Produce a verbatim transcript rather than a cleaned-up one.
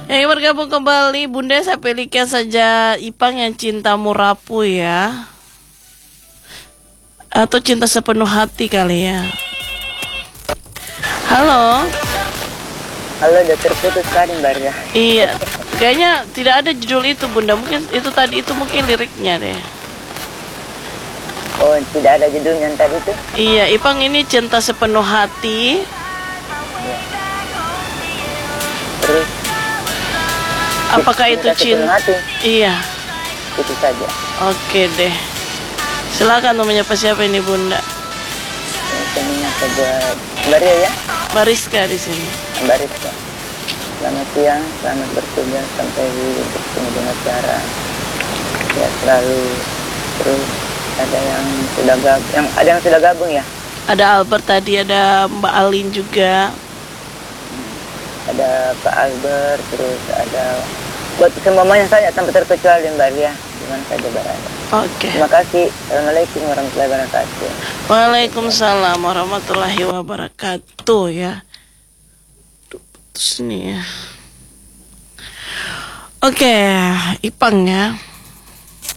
Yang bergabung kembali Bunda saya pilihkan saja Ipang yang cintamu rapuh ya. Atau cinta sepenuh hati kali ya. Halo. Halo, udah terputus kan Mbak ya? Iya, kayaknya tidak ada judul itu Bunda. Mungkin itu tadi itu mungkin liriknya deh. Oh, tidak ada judulnya tadi itu? Iya, Ipang ini cinta sepenuh hati. Ya. Terus? Apakah itu cinta? Hati? Iya. Itu saja. Oke deh. Silakan mau menyapa siapa ini Bunda? Semuanya saja Maria ya? Bariska di sini. Bariska. Selamat siang, selamat bertugas sampai bertemu dengan acara. Ya selalu terus ada yang sudah gabung, yang ada yang sudah gabung ya? Ada Albert tadi, ada Mbak Alin juga. Ada Pak Albert, terus ada buat semuanya saya tanpa terkecuali Mbak Lia, dimana saja berada. Oke. Okay. Terima kasih. Assalamualaikum warahmatullahi wabarakatuh. Waalaikumsalam warahmatullahi wabarakatuh ya. Duh, putus nih ya. Oke, okay, Ipang ya.